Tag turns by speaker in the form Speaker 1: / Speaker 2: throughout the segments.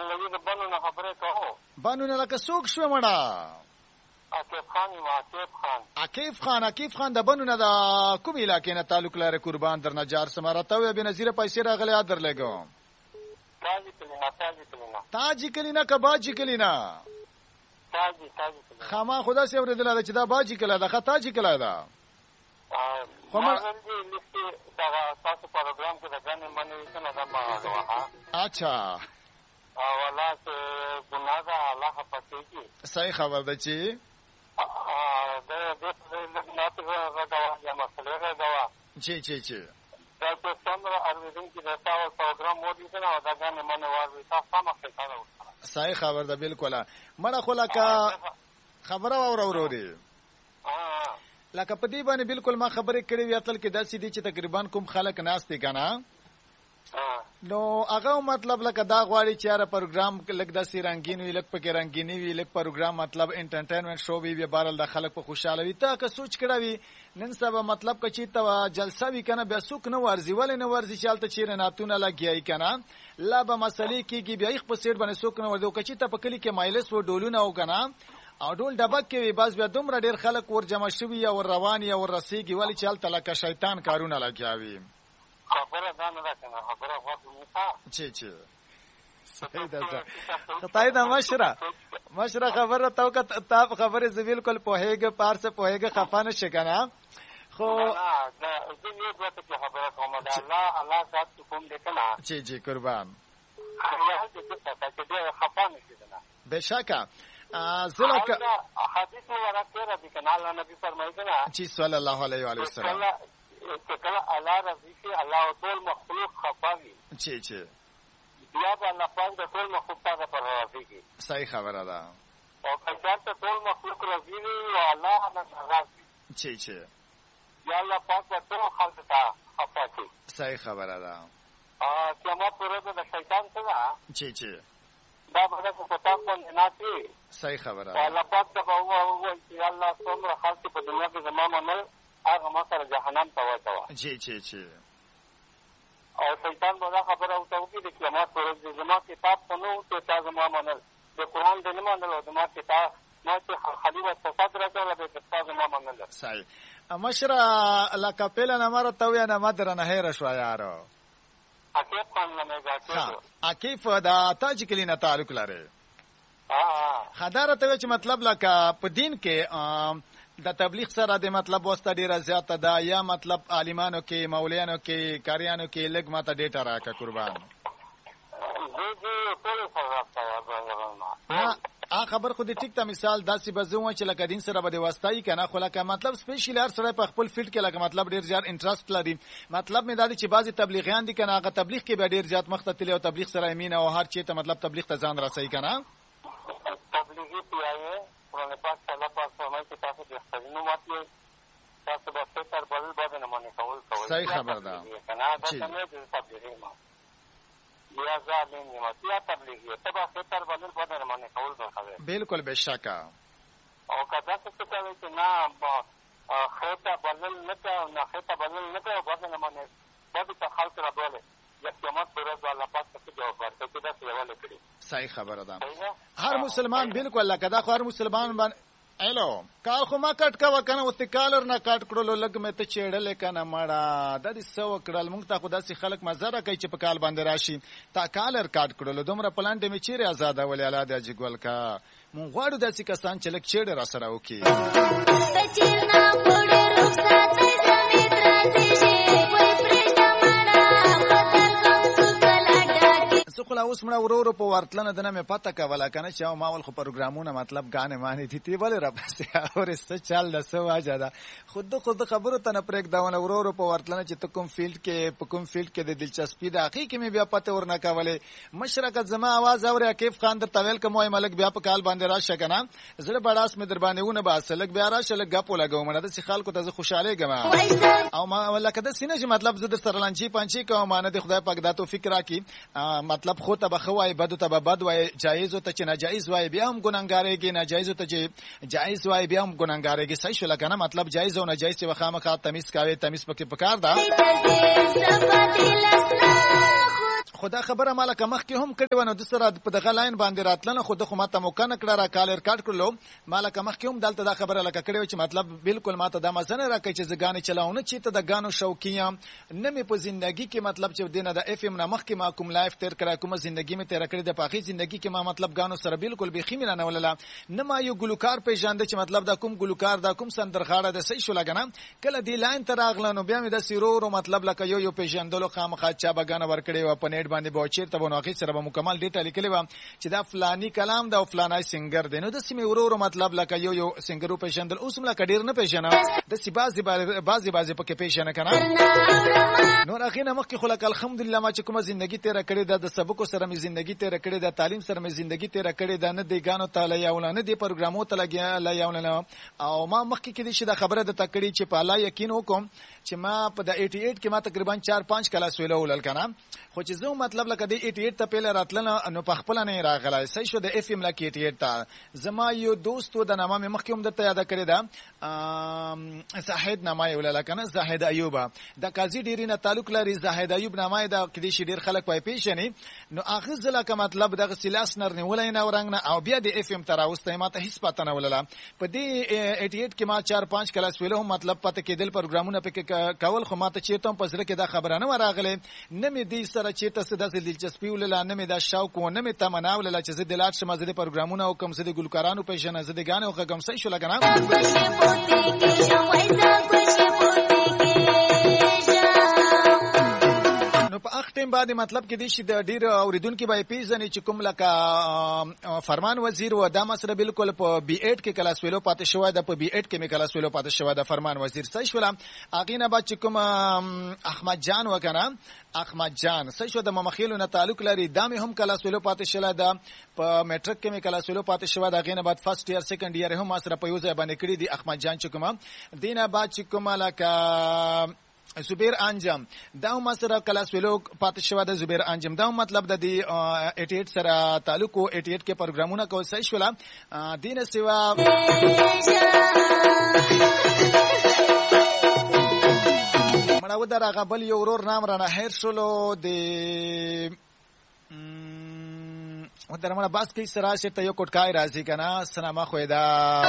Speaker 1: لګي د بنو نه خبره کوو.
Speaker 2: بنو نه لکه څوک شو مړه؟ عکیف خان د بنو نه د کوم علاقې نه تعلق لري قربان در نجار سماره ته به نظیر پیسې راغلی ادر لګو. تاجی کلینا که باجی کلینا؟
Speaker 1: تاجی
Speaker 2: خما خدا سي اوریدل چې دا باجی کلا ده خطا جی کلا ده.
Speaker 1: خو ما دا تاسو پروګرام کې دا غنې باندې څنګه دا ما
Speaker 2: اچھا
Speaker 1: والله چې ګناه ده الله پاتې کی.
Speaker 2: صحیح خبر ده چې چې
Speaker 1: دا څه څنګه ارویدن کې دا تاسو پروګرام مو دي کنه دا غنې باندې وایي تاسو سم ښه.
Speaker 2: صحیح خبر ده بالکل. مړه خو لکه خبره اوروري لکه په دې باندې بالکل ما خبرې کړې وی اتل کې داسې دي چې تقریبا کوم خلک ناس دي کنه نو هغه مطلب لکه دا غواړي چې هر پروګرام لکه داسې رنگین وي لکه پکې رنگینی وي لکه پروګرام مطلب انټرټینمنت شو وي بهرال د خلک په خوشاله وي ته که سوچ کړه وي نن سبا مطلب که چې ته جلسه وی کنه بیا څوک نه ورزي ولې نه ورزي چالت چیرې ناتونه لګیای کنه لا به مسلې کېږي بیا یې په سیټ باندې څوک نه ورځي که چې ته په کلی کې مایلس و ډولونه او کنه او ډول ډبک کې وي بس بیا دومره ډیر خلک ور جمع شوي او روان یا ور رسیږي ولې چالت لکه شیطان کارونه لګیاوي.
Speaker 1: خبره ده نه راکنه خبره غوښتنه
Speaker 2: چې صحیح ده خدای دا مشره خبره تو که تا خبره زویل کول پوهېګه پارس پوهېګه خفانه شکنه خو
Speaker 1: دا زه یو څه خبره کوم دا الله ذات کوم دې کنه
Speaker 2: چې قربان
Speaker 1: الله دې څه ته خفانه شکنه
Speaker 2: بشکه زلک
Speaker 1: حدیث مبارک دی کنه الله نبی فرمایي کنه
Speaker 2: چې صلی الله علیه و سلم
Speaker 1: کله الله رضی شي الله ټول مخلوق خفاوي
Speaker 2: چې
Speaker 1: بیا به الله پاک د ټول مخلوق ته پر راضي کی.
Speaker 2: صحیح خبره ده.
Speaker 1: او کله ته ټول مخلوق راضي وي او الله هغه راضي
Speaker 2: چې
Speaker 1: یا الله پاک د ټول خلق ته خفا کی.
Speaker 2: صحیح خبره ده.
Speaker 1: قیامت پر ورځ د شیطان څخه
Speaker 2: چې
Speaker 1: دا به په تاسو باندې ناتي.
Speaker 2: صحیح خبره
Speaker 1: ده. الله پاک ته وایي چې الله څومره خلق په دنیا کې زمامه نه هغه ما سره جهنم ته وایي.
Speaker 2: چې
Speaker 1: او شیطان به دا خبره او توګه د قیامت پر ورځ زما کتاب ته نو ته تاسو ما منل د قرآن د نه منل او زما کتاب ما چې خلیفہ صفات راځي به تاسو ما منل.
Speaker 2: صحیح مشره لکه پیله نمبر ته ویا نه مدر نه هیر شو یارو
Speaker 1: عکیف خان نه ځکه
Speaker 2: عکیف دا تاجکلی نه تعلق لري. خداره ته چې مطلب لکه په دین کې د تبلیغ سره د مطلب واسطه ډیره زیاته ده یا مطلب عالمانو کې مولویانو کې کاریانو کې لګ ماته ډیټا راکا قربان خبر خو دې ټیک ته مثال داسې بزو چې لکه دین سره به د واسطای کنه خو لکه مطلب سپیشل هر سره په خپل فیلډ کې لکه مطلب ډیر زیات انټرست لري. مطلب مې دا دی چې بعضی تبلیغیان دي کنه هغه تبلیغ کې به ډیر زیات مختتل او تبلیغ سره امین او هر چی ته مطلب تبلیغ ته ځان راسي کنه
Speaker 1: تبلیغي پیایې قرآن پاک الله پاک فرمایي چې تاسو د خپلینو ماته تاسو به ستر بل باندې نه مونږ کول.
Speaker 2: صحیح خبر ده.
Speaker 1: کنه دا څنګه د تبلیغي ما یا ځالین ما یا تبلیغي ته به ستر بل باندې نه مونږ کول درخوي.
Speaker 2: بالکل بشکا
Speaker 1: او کدا څه کوي چې نه خطه بلل نه ته نه خطه بلل نه ته باندې نه مونږ باندې ته خلک را بوله یا قیامت پر ورځ الله پاک څه جواب ورکړي دا څه ولې کړی.
Speaker 2: صحیح خبره ده. هر مسلمان بالکل لکه دا خو هر مسلمان باندې الو کال خو ما کټ کا وکنه او تکالر نه کټ کړلو لګ مې ته چېړل کنه مړه د دې سو کړل مونږ ته خدا سي خلک مزره کوي چې په کال باندې راشي تا کالر کټ کړلو دومره پلان دې مې چیرې آزاد ولې الا د جګول کا مونږ غواړو داسې کسان چې لک چېړ را سره وکي ته چې نه پړې رخصت زمې درته شي خلا اوس مړه ورورو په ورتلنه دنه مې پته کوله کنه چې ما ول خو پروګرامونه مطلب غانې معنی دي تی ولې را پسې اور څه چل د سو واجه ده خود خبرو ته نه پرېګ داونه ورورو په ورتلنه چې کوم فیلډ کې په کوم فیلډ کې د دلچسپي ده حقیقي مې بیا پته ورنه کوله مشرقت زما आवाज اور عکیف خان در طویل کومه ملک بیا په کال باندې راشه کنه زړه بڑاس مې در باندې ونه باسلک بیا راشه لګ غپو لګو مړه د خلکو ته خوشاله ګما او ما ولکه د سینې چې مطلب زه در سره لانچی پانچی کوم مانه د خدای پاک دا توفیق راکړي مطلب خو ته بخوای بدو ته بد وای جایز ته چې ناجایز وای بیا هم ګناګارېږي ناجایز ته چې جایز وای بیا هم ګناګارېږي صحیح شو لکنه مطلب جایز او ناجایز چې وخامخا تمیز کاوي تمیز پکې پکار ده خدا خبره مال کمخ کې هم کړي ونه د سره په دغه لاین باندې راتلنه خود خو ماته موکانه کړه را کال ریکارډ کړلو مال کمخ کې هم دلته دا خبره لکه کړي چې مطلب بالکل ماته د مزنه راکې چې زګانې چلاونه چې ته د غانو شوقیه نه مې په ژوندۍ کې مطلب چې دینه د اف ام نامخ کې ما کوم لایف تیر کړه کوم ژوندۍ مې تیر کړې د پاخي ژوندۍ کې ما مطلب غانو سره بالکل به خیمه نه ولله نه ما یو ګلوکار پیژاند چې مطلب دا کوم ګلوکار دا کوم سندرغاړه د صحیح شو لګنه کله دی لاین تر اغلنو بیا مې د سیرورو مطلب لکه یو پیژندلو خامخا چا بغانه ور کړی و په نیټ باندې به چیرته بنوخي سره به مکمل ډیټا لیکلی و چې دا فلانی کلام دا فلانای سنگر دی نو د سیمه ورورو مطلب لکه یو سنگرو پیژندل اوس مله کډیر نه پیژنه د سی بازي پکې پیژنه کنه نو راخینه مخکې خلک الحمدلله ما چې کومه ژوندۍ تیر کړې ده د سبق سره مې ژوندۍ تیر کړې ده تعلیم سره مې ژوندۍ تیر کړې ده نه دی غانو تعالی یاولانه دی پروګرامو ته یاولانه او ما مخکې کې دي چې دا خبره د تکړی چې په الله یقین وکم چې ما په د 88 کې ما تقریبا 4-5 کلاس ویلو ولل کنه خو چې زه مطلب لکه د 88 ته پیل راتلنه نو په خپل نه راغلی صحیح شو د اف ام لکه 88 ته زما یو دوستو د نامه مې مخکې هم درته یاد کړی دا زاهد نامه یې ولل کنه زاهد ایوب د قاضي ډیرینه تعلق لري زاهد ایوب نامه دا کدي شي ډیر خلک پای پیژني نو اخر ځله که مطلب دغه سلاس نر نه ولای نه ورنګ نه او بیا د اف ام تر اوسه ما ته هیڅ پته نه ولله په دې 88 کې ما 4-5 کلاس ویلو مطلب پته کېدل پروګرامونه پکې کول خو ما ته چیرته په سره کې دا خبره نه راغله نه مې دې سره چیرته څه د دلچسپي ولله نه مې دا شوق و نه مې تمنا ولله چې زه د لاټ شمه د پروګرامونه او کوم څه د ګلکارانو پیژنه زه د غانې او کوم څه شو لګنه ټیم باندې مطلب کې دي چې د ډیر اوریدونکو به پیژنې چې کوم لکه فرمان وزیر و دا مسله بالکل په بی 8 کې کلاس ویلو پاتې شوی د په بی 8 کې می کلاس ویلو پاتې شوی د فرمان وزیر صحیح شول اغینه بعد چې کوم احمد جان وکنه احمد جان صحیح شو د مخیلو نه تعلق لري دامه هم کلاس ویلو پاتې شله د په میټریک کې می کلاس ویلو پاتې شوی د اغینه بعد فرست ایئر سیکنډ ایئر هم سره په یو ځای باندې کړی دی احمد جان چې کوم دینه بعد چې کوم لکه زبیر انجم دا هم سره کلاس ویلو پاتې شو د زبیر انجم دا مطلب د 88 سره تعلق او 88 کې پروګرامونه کو صحیح شول دینه سیوا مړه و درغه بل یو ورور نام رانه هیر شولو د و درمنه باس کې سره شته یو کوټکای راځي کنه سنما خو دا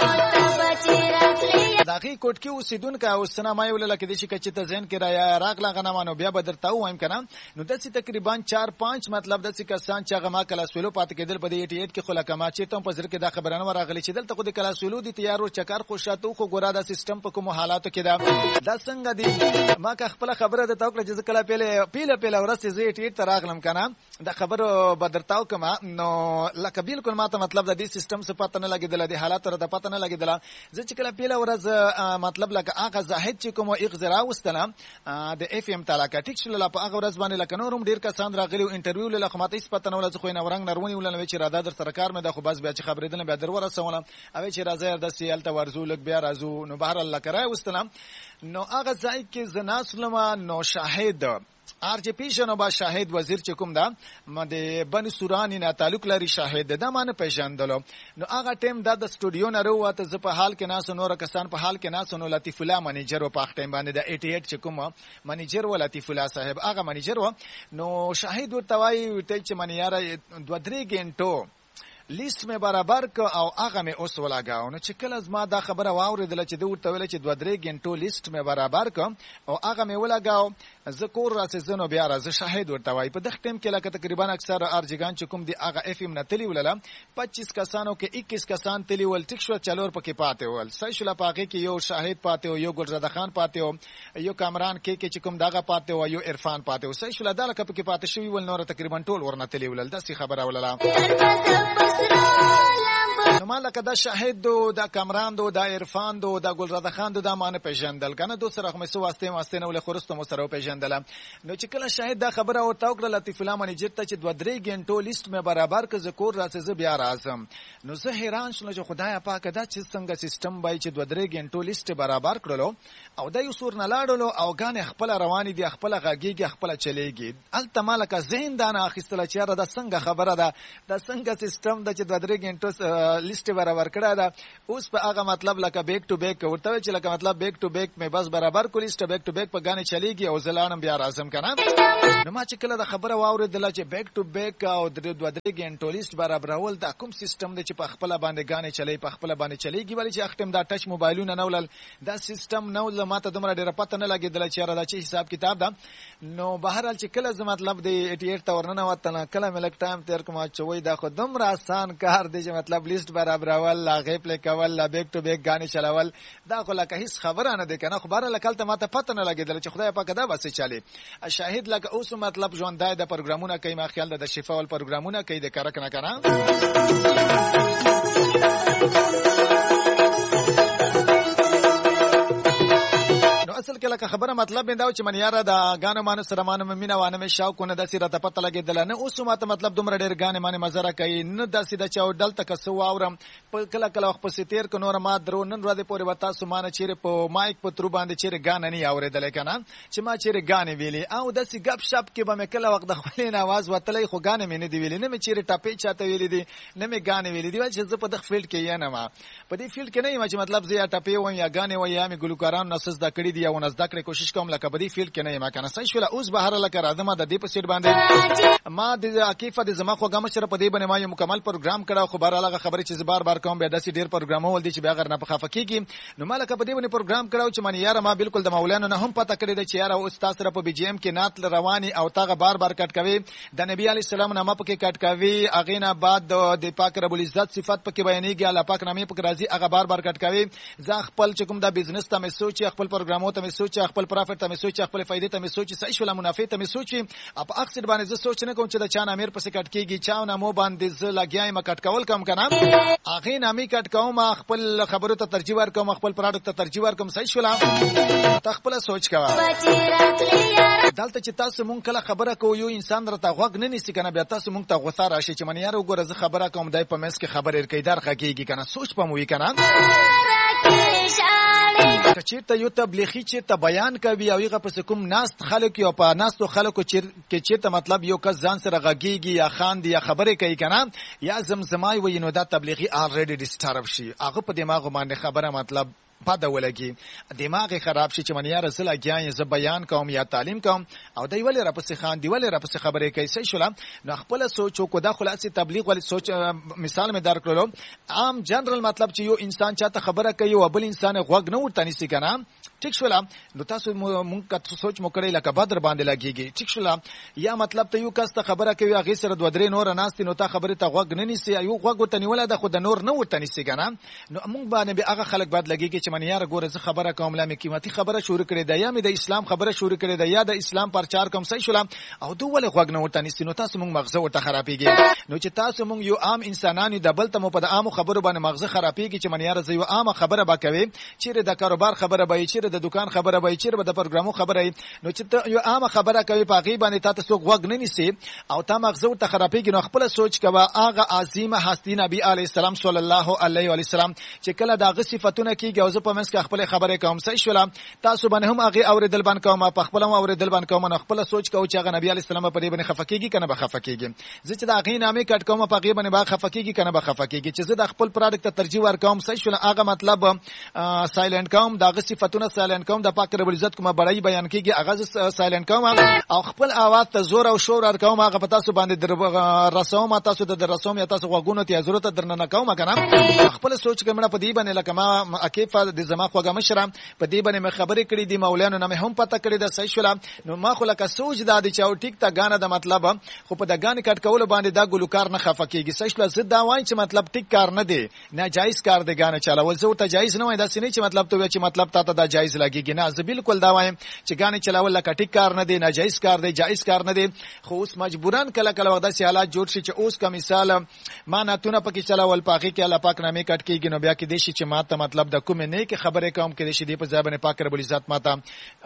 Speaker 2: دغه کوټکی اوسیدونکو او سنما یو لکه د شي چې ته ذهن کې را راغلا غنمانو بیا بدرته وایم کنه نو د څه تقریبا 4-5 مطلب د څه کسان چې هغه ما کلاس ویلو پات کېدل په 88 کې خلک ما چې ته په ځر کې دا خبرانه راغلی چې دلته خو د کلاس ویلو دي تیار او چکر خو شاتو خو ګورا د سیستم په کوم حالاتو کې دا څنګه دي ما که خپل خبره د توکل چې کله پیله ورسې زه 88 ته راغلم کنه دا خبر بدرتاو کما نو لکه بالکل ماته مطلب د دې سیستم څخه پته نه لګیدل د حالات سره د پته نه لګیدل زه چې کله پیله ورځ مطلب لکه هغه زاهد چې کوم اغزرا واستلم د اف ام تعالی ټیک شل په هغه ورځ باندې لکه نورم ډیر کسان راغلي او انټرویو له خماته هیڅ پته نه ولځ خو نه ورنګ نرونی ولنه چې رادا در سره کار مې د خو بس بیا چې خبرېدل بیا در ورسولم او چې راځي د سیال ته ورزو لګ بیا راځو نو بهر الله کرای واستلم نو هغه ځای کې زناسلم نو شاهد ار جی پی شنو با شاهد وزیر چې کوم دا د بن سورانی نه تعلق لري شاهد د معنی پیژندلو نو هغه ټیم د سټوډیو نه وروته ز په حال کې ناس نور کسان په حال کې ناس نو لطیف الله منیجر په ټیم باندې د 88 چې کوم منیجر و لطیف الله صاحب هغه منیجر و نو شاهد ورته وایي چې منیاره 2-3 غنټو لیست مې برابر ک او هغه مې اوس ولاګاو نو چې کله زما دا خبره واوریدله چې د ورته ویل چې 2-3 غنټو لیست مې برابر ک او هغه مې ولاګاو ذکر راځي زنو بیا راځي شاهد ورته وای په دغه ټیم کې لکه تقریبا اکثر ارجګان چې کوم دی هغه اف ام نتلی ولله 25 کسانو کې 21 کسان تلی ول ټیک شو چلور پکې پاتې ول صحیح شو پاکه کې یو شاهد پاتې او یو ګلزاده خان پاتې او یو کامران کې چې کوم دغه پاتې او یو عرفان پاتې او صحیح شو دغه پکې پاتې شوی ول نور تقریبا ټول ورنتلی ولل داسې خبره ولله نو مالک دا شاهد دو دا کامران دو دا عرفان دو دا ګلزاده خان دو دا مان پیژندل کنه دو سره خو واسطه نه ول خورستو مو سره پیژندل نو چې کله شاهد دا خبره ورته وکړه لطیف الله منیجر ته چې 2-3 غنټو لیست مې برابر ک ذکر راځي بیا راځم نو زه حیران شوم چې خدای پاک دا چې څنګه سیستم بای چې 2-3 غنټو لیست برابر کړلو او دا یو سور نه لاړلو او غان خپل رواني دي خپل غاګيږي خپل چلےږي الته مالک ذهن دا نه اخیستل چې دا څنګه خبره ده دا څنګه سیستم د چې 2-3 غنټو لیست برابر کړه دا اوس په هغه مطلب لکه بیک ټو بیک ورته چې لکه مطلب بیک ټو بیک مې بس برابر کو لیست بیک ټو بیک په غانې چلیږي او زلانم بیا راځم کنه نو ما چې کله د خبره واوریدله چې بیک ټو بیک او د 2 غنټو لیست برابرول دا کوم سیستم دی چې په خپل باندې غانې چلی په خپل باندې چلیږي ولی چې اختم دا ټچ موبایلونه نه ولل دا سیستم نه ول ماته دومره ډیره پته نه لګیدله چې را دا چې حساب کتاب دا نو بهرحال چې کله ز مطلب دی 88 ته ورننه وته کله ملک ټایم تیر کوم چې وای دا خو دومره آسان کار دی چې مطلب لیست برابرول لا غیب لیکول لا بیک ټو بیک غانې چلول دا خو لکه هیڅ خبره نه ده کنه خو بهرحال کله ماته پته نه لګیدله چې خدای پاک دا وسه چالي شاهد لکه اوس مطلب ژوندای د پروګرامونه کوي ما خیال د شفا ول پروګرامونه کوي د کرک نه کنه اصل کې لکه خبره مطلب دا چې من یاره د غانو مان سره مان مینا وانه مې شاو نه د سیره ته پته لګیدل نه اوس ماته مطلب دومره ډیر غانې مان مزره کوي نه د سیده چاو دلته کسو اورم په کله کله وخت په ستیر ک نور ما درو نن را دې پورې وتا سمانه چیرې په مایک په تر باندې چیرې غان نه اوریدل کنه چې ما چیرې غانې ویلي او د سی غب شپ کې به مې کله وخت د خپل आवाज وتلې خو غانې مې نه دی ویلي نه مې چیرې ټاپې چاته ویلي دي نه مې غانې ویلي دی چې زه په د فیلډ کې یا نه ما په دې فیلډ کې نه یم چې مطلب زه یا ټاپې و یا غانې و یا مې ګلوکاران نسز د کړې دی او نزد کړې کوشش کوم لکه بدی فیلډ کې نه یم کنه صحیح شول اوس بهر لکه راځم د دې په سیټ باندې ما د عقیفه د زما خو غم سره په دې باندې ما یو مکمل پروګرام کړه خو بهر لغه خبره چې بار بار کوم به د سي ډیر پروګرامول دي چې بیا غر نه په خفقېږي نو مالک په دې باندې پروګرام کړه چې من یاره ما بالکل د مولانا نه هم پته کړی چې یاره استاد سره په بي جي ام کې نات رواني او تاغه بار بار کټ کوي د نبی علي السلام نامه پکې کټ کوي اغینا بعد د پاک رب العزت صفات پکې بیانېږي الله پاک نامه پکې راځي هغه بار بار کټ کوي زه خپل چې کوم د بزنس ته مې سوچي خپل پروګرامو ته مې سوچي خپل پروفټ ته مې سوچي خپل فائدې ته مې سوچي صحیح شول منافع ته مې سوچي په اکثر باندې زه سوچ نه کوم چې د چا نامیر پسې کټ کیږي چا نامو باندې زه لګیایم کټ کول کم کنه اغه نامې کټ کوم خپل خبرو ته ترجیح ورکوم خپل پروډکټ ته ترجیح ورکوم صحیح شول ته خپل سوچ کوه دلته چې تاسو مونږ کله خبره کوو یو انسان درته غوږ نه نیسي کنه بیا تاسو مونږ ته غوسه راشي چې من یاره وګوره زه خبره کوم دای په مس کې خبرې کوي درخه کیږي کنه سوچ پموي کنه چیرته یو تبلیغی چیرته بیان کوي او هغه پس کوم ناست خلک یو په ناستو خلکو چیرته مطلب یو کس ځان سره غږیږي یا خان دی یا خبرې کوي کنه یا زمزمای وي نو دا تبلیغی الریډي ډیسټرب شي هغه په دماغ باندې خبره مطلب پاده ولګي دماغ خراب شي چې من یاره زه لګیایم زه بیان کوم یا تعلیم کوم او دی ولې را پسې خان دی ولې را پسې خبرې کوي صحیح شول نو خپل سوچ کو دا خلاصي تبلیغ ولې سوچ مثال مې درکړلو عام جنرال مطلب چې یو انسان چاته خبره کوي او بل انسان غوږ نه ورته نیسي کنه ټیک شول نو تاسو مونږ کا سوچ مو کړی لکه بدر باندې لګیږي ټیک شول یا مطلب ته یو کس ته خبره کوي هغه سره 2-3 نور ناست نو ته خبره ته غوږ نه نیسي یو غوږ ورته نیول د خود نور نه ورته نیسي کنه نو مونږ باندې به هغه خلک بد لګیږي چې من یاره ګوره زه خبره کوم لامه قیمتي خبره شروع کړې ده یا مې د اسلام خبره شروع کړې ده یا د اسلام پرچار کوم صحیح شول او دوه ولې غوږ نه ورته نیسي نو تاسو مونږ مغزه ورته خرابېږي نو چې تاسو مونږ یو عام انسانانو د بل ته مو په عام خبرو باندې مغزه خرابېږي چې من یاره زه یو عام خبره با کوي چیرې د کاروبار خبره به چیرې د دکان خبره به چیرې د پروګرامو خبره نو چې یو عام خبره کوي په غي باندې تاسو غوږ نه نیسي او تا مغزه ورته خرابېږي نو خپل سوچ کوه هغه عظیمه هستی نبی علی السلام صلی الله علیه و سلم چې کله دا صفاتونه کیږي او زه په منځ کې خپل خبره کوم صحیح شول تاسو باندې هم هغه اوریدل باندې کوم په خپل هم اوریدل باندې کوم خپل سوچ کوو چې هغه نبی علی السلام په دې باندې خفقېږي کنه به خفقېږي زه چې دا غي نامې کټ کوم په غي باندې به خفقېږي کنه به خفقېږي چې زه د خپل پروډکټ ته ترجیح ورکوم صحیح شول هغه مطلب سایلنت کوم دا صفاتونه سایلنت کوم د پاک رب العزت کومه بړای بیان کیږي هغه سایلنت کوم او خپل आवाज ته زور او شور ورکوم هغه په تاسو باندې رسوم تاسو د رسوم یا تاسو غوګونو ته ضرورت درنه کوم کنه خپل سوچ کوم په دې باندې لکه ما عقیفه د زما خوګه مشرم په دې باندې مې خبرې کړې دي مولانا نه هم پته کړې ده صحیح شول نو ما خو لکه سوچ دا دي چې او ټیک تا غانه د مطلب خو په د غانې کټ کول باندې دا ګلوکار نه خفقېږي صحیح شول زه دا وایم چې مطلب ټیک کار نه دی ناجایز کار دی غانه چلاول زه ته جایز نه وای دا سینې چې مطلب ته چې مطلب تا ته دا جایز لګیږي نه زه بالکل دا وایم چې غانې چلاول لکه ټیک کار نه دی ناجایز کار دی جایز کار نه دی خو اوس مجبورن کله کله وخت سي حالات جوړ شي چې اوس کا مثال ما ناتونه پکې چلاول پاکي کې الله پاک نامې کټ کېږي نو بیا کې دې شي چې ما ته مطلب د کوم نه کې خبره کوم کې دې شي په ځابنه پاک رب العزت ما ته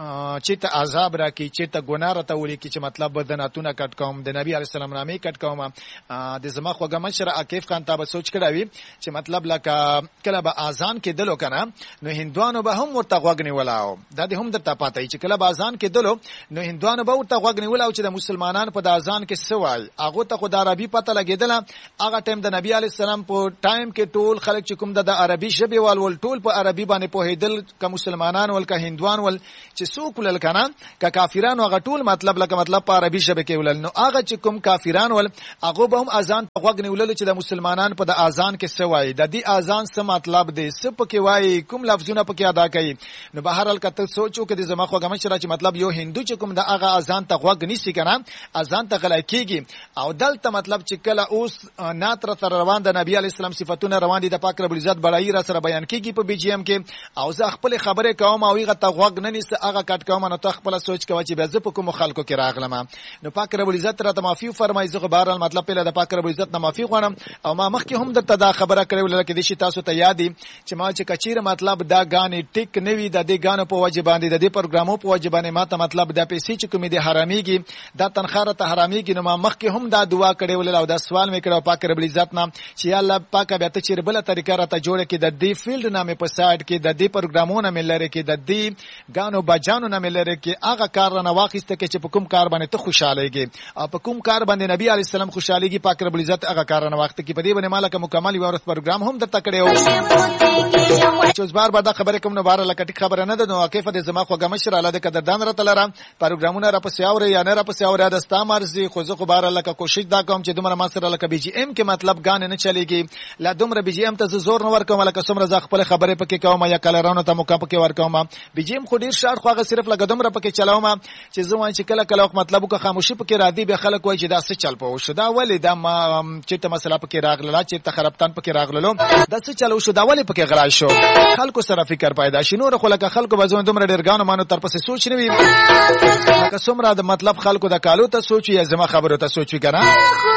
Speaker 2: چې ته عذاب راکې چې ته ګناه راته ولي کې چې مطلب بدناتونه کټ کوم د نبی عليه السلام نامې کټ کوم د زما خوګه مشر عقیف خان ته سوچ کړاوي چې مطلب لکه کله به اذان کې دلو کنه نو هندوانو به هم ورته غوګ نیولاو دا د هم درته پاتې چې کله اذان کې دلو نو هندوانو به ورته غوږ نیولاو چې د مسلمانانو په اذان کې سوای هغه ته خو د عربي پته لګیدله هغه ټیم د نبی علی السلام په ټایم کې ټول خلک چې کوم د عربي ژبه ول ټول په عربي باندې په هیدل ک مسلمانان ول ک هندوان ول چې څوک ول کنه ک کافرانو هغه ټول مطلب په عربي ژبه کې ولل نو هغه چې کوم کافرانو ول هغه به هم اذان په غوږ نیولل چې د مسلمانان په د اذان کې سوای د دې اذان څه مطلب دی څه پکې وای کوم لفظونه پکې ادا کوي نو بهر حال کته سوچو کې د زما خو غم چې مطلب یو هندو چې کوم د هغه اذان ته غوږ نیسی کنه اذان ته غلا کیږي او دلته مطلب چې کله اوس ناتر تر روان د نبی علی السلام صفاتونه روان دي د پاک رب العزت بڑای را سره بیان کیږي په بي جی ام کې او زه خپل خبره کوم او هغه ته غوږ نه نیسه هغه کټ کوم نو ته خپل سوچ کوي چې به زه په کوم خلکو کې راغلم نو پاک رب العزت را ته معافي فرمایي زه بهر حال مطلب په د پاک رب العزت نه معافي غواړم او ما مخکې هم درته دا خبره کړې ولکه د شي تاسو ته یادي چې ما چې کچیر مطلب دا غانې ټیک نوي د دې غانو په وجه باندې د دې پروګرامو په وجه باندې ما ته مطلب د پیسې چې کومې د حراميږي دا تنخواه ته حراميږي نو ما مخکې هم دا دعا کړې ولل او دا سوال مې کړو پاک رب العزت نه چې یا الله پاک بیا ته چې بل طریقه را ته جوړه کې د دې فیلډ نامې په سایډ کې د دې پروګرامونو مې لري کې د دې غانو بجانو نه مې لري کې هغه کار نه واخیسته کې چې په کوم کار باندې ته خوشالهږي او په کوم کار باندې نبی علی السلام خوشالهږي پاک رب العزت هغه کار نه وخت کې په دې باندې مالک مکمل ورث پروګرام هم درته کړو چې اوس بار دا خبره کوم نو بار لکټی خبره نه ده نو کیف د زما خو غمشر الاده قدردان را تلره پروګرامونه را پسې اوري یا نه را پسې اوري د ستا مرزي خو زه خو بار لکه کوشش دا کوم چې دومره ما سره لکه بي جي ام کې مطلب غان نه چلیږي لا دومره بي جي ام ته زور نه ورکوم لکه څومره ز خپل خبره پکې کوم یا کلرانو ته موقع پکې ورکوم بي جي ام خو ډیر شاړ خو صرف لکه دومره پکې چلاوم چې زه وای چې کله کله مطلب کو خاموشي پکې را دي به خلک وای چې دا څه چل پوه شو دا ولې دا ما چې ته مسله پکې راغله چې ته خرابتان پکې راغللو دا څه چلو شو دا ولې پکې غلا شو خلکو سره فکر پیدا شي نور خو لکه خلکو بزون دومره ډیر غانو مانو تر پسې سوچ نه وي لکه څومره د مطلب خلکو د کالو ته سوچ یا زما خبرو ته سوچ کنه